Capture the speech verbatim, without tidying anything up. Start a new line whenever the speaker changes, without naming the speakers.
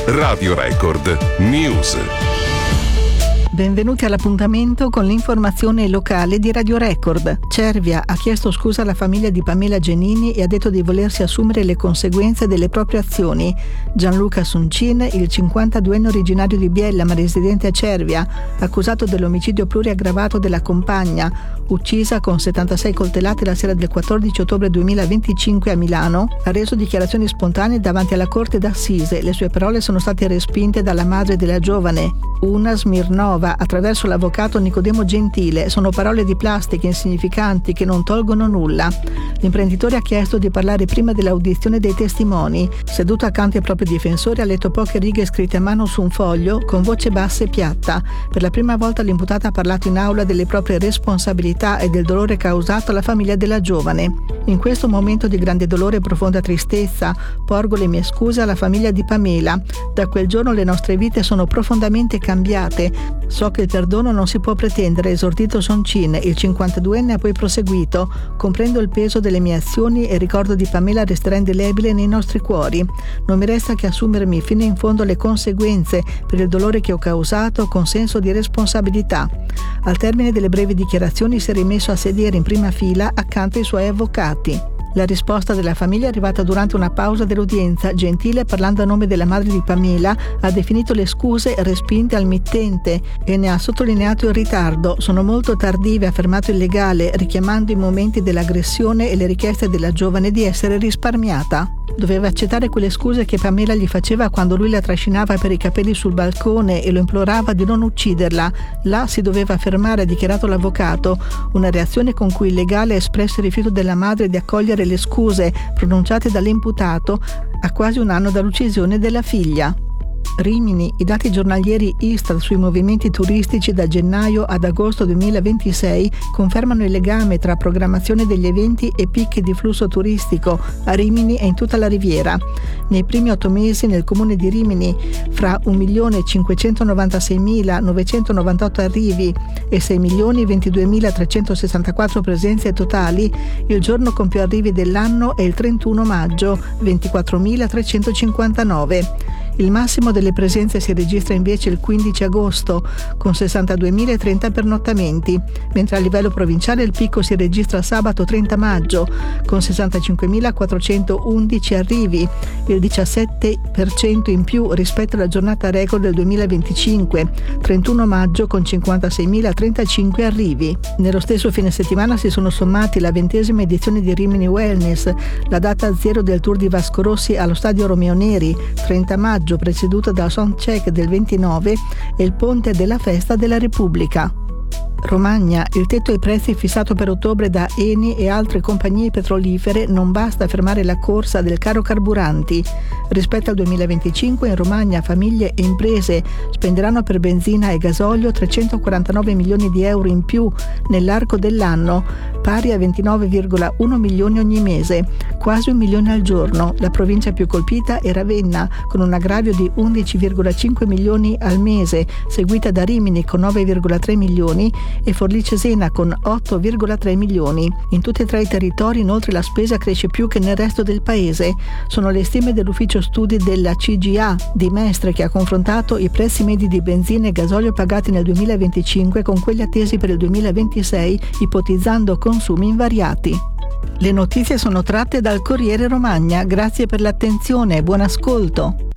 Radio Record News.
Benvenuti all'appuntamento con l'informazione locale di Radio Record. Cervia ha chiesto scusa alla famiglia di Pamela Genini e ha detto di volersi assumere le conseguenze delle proprie azioni. Gianluca Suncin, il cinquantaduenne originario di Biella ma residente a Cervia, accusato dell'omicidio pluriaggravato della compagna, uccisa con settantasei coltellate la sera del quattordici ottobre duemilaventicinque a Milano, ha reso dichiarazioni spontanee davanti alla Corte d'Assise. Le sue parole sono state respinte dalla madre della giovane, Una Smirnova, attraverso l'avvocato Nicodemo Gentile. Sono parole di plastica insignificanti che non tolgono nulla. L'imprenditore ha chiesto di parlare prima dell'audizione dei testimoni. Seduto accanto ai propri difensori ha letto poche righe scritte a mano su un foglio con voce bassa e piatta. Per la prima volta l'imputata ha parlato in aula delle proprie responsabilità e del dolore causato alla famiglia della giovane. In questo momento di grande dolore e profonda tristezza porgo le mie scuse alla famiglia di Pamela. Da quel giorno le nostre vite sono profondamente cambiate. So che il perdono non si può pretendere, esordito Soncin. Il cinquantaduenne ha poi proseguito: comprendo il peso delle mie azioni e il ricordo di Pamela resterà indelebile nei nostri cuori. Non mi resta che assumermi fino in fondo le conseguenze per il dolore che ho causato con senso di responsabilità. Al termine delle brevi dichiarazioni si è rimesso a sedere in prima fila accanto ai suoi avvocati. La risposta della famiglia è arrivata durante una pausa dell'udienza. Gentile, parlando a nome della madre di Pamela, ha definito le scuse respinte al mittente e ne ha sottolineato il ritardo. Sono molto tardive, ha affermato il legale, richiamando i momenti dell'aggressione e le richieste della giovane di essere risparmiata. Doveva accettare quelle scuse che Pamela gli faceva quando lui la trascinava per i capelli sul balcone e lo implorava di non ucciderla. Là si doveva fermare, ha dichiarato l'avvocato, una reazione con cui il legale ha espresso il rifiuto della madre di accogliere le scuse pronunciate dall'imputato a quasi un anno dall'uccisione della figlia. Rimini, i dati giornalieri Istat sui movimenti turistici da gennaio ad agosto duemilaventisei confermano il legame tra programmazione degli eventi e picchi di flusso turistico a Rimini e in tutta la Riviera. Nei primi otto mesi nel comune di Rimini, fra un milione cinquecentonovantaseimilanovecentonovantotto arrivi e sei milioni ventiduemilatrecentosessantaquattro presenze totali, il giorno con più arrivi dell'anno è il trentuno maggio, ventiquattromilatrecentocinquantanove. Il massimo delle presenze si registra invece il quindici agosto, con sessantaduemilatrenta pernottamenti, mentre a livello provinciale il picco si registra sabato trenta maggio, con sessantacinquemilaquattrocentoundici arrivi, il diciassette per cento in più rispetto alla giornata record del duemilaventicinque, trentuno maggio con cinquantaseimilatrentacinque arrivi. Nello stesso fine settimana si sono sommati la ventesima edizione di Rimini Wellness, la data zero del Tour di Vasco Rossi allo stadio Romeo Neri, trenta maggio, preceduta dal soundcheck del ventinove, e il ponte della Festa della Repubblica. Romagna, il tetto ai prezzi fissato per ottobre da Eni e altre compagnie petrolifere non basta a fermare la corsa del caro carburanti. Rispetto al duemilaventicinque in Romagna famiglie e imprese spenderanno per benzina e gasolio trecentoquarantanove milioni di euro in più nell'arco dell'anno, pari a ventinove virgola uno milioni ogni mese, quasi un milione al giorno. La provincia più colpita è Ravenna, con un aggravio di undici virgola cinque milioni al mese, seguita da Rimini con nove virgola tre milioni e Forlì Cesena con otto virgola tre milioni. In tutti e tre i territori inoltre la spesa cresce più che nel resto del paese. Sono le stime dell'ufficio studi della C G A di Mestre, che ha confrontato i prezzi medi di benzina e gasolio pagati nel duemilaventicinque con quelli attesi per il duemilaventisei, ipotizzando consumi invariati. Le notizie sono tratte dal Corriere Romagna. Grazie per l'attenzione e buon ascolto.